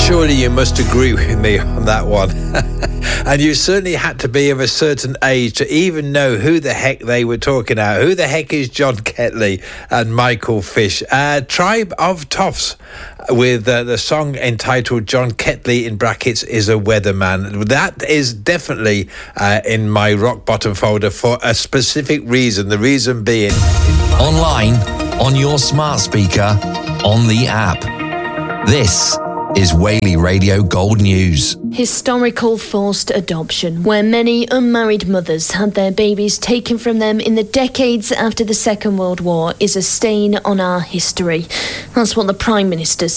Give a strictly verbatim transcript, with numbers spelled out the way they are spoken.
Surely you must agree with me on that one. And you certainly had to be of a certain age to even know who the heck they were talking about. Who the heck is John Ketley and Michael Fish? Uh, Tribe of Toffs with uh, the song entitled John Ketley, in brackets, is a Weatherman. That is definitely uh, in my rock bottom folder for a specific reason. The reason being... Online, on your smart speaker, on the app. This is Whaley Radio Gold News. Historical forced adoption, where many unmarried mothers had their babies taken from them in the decades after the Second World War, is a stain on our history. That's what the Prime Minister